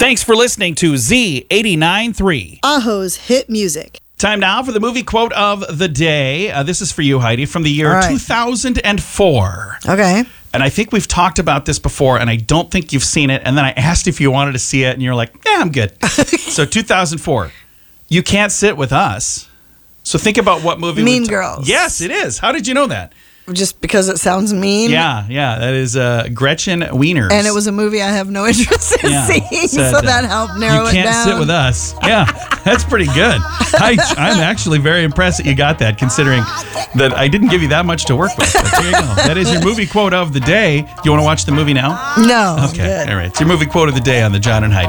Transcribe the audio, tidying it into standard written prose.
Thanks for listening to Z89.3. Aho's hit music. Time now for the movie quote of the day. This is for you, Heidi, from the year All right. 2004. Okay. And I think we've talked about this before, and I don't think you've seen it. And then I asked if you wanted to see it, and you're like, yeah, I'm good. So 2004, You Can't Sit With Us. So think about what movie. Mean Girls. Yes, it is. How did you know that? Just because it sounds mean. Yeah. That is Gretchen Wieners. And it was a movie I have no interest in seeing, so that helped narrow it down. You Can't Sit With Us. Yeah, that's pretty good. I'm actually very impressed that you got that, considering that I didn't give you that much to work with. But there you go. That is your movie quote of the day. You want to watch the movie now? No. Okay. All right. It's your movie quote of the day on the John and Heidi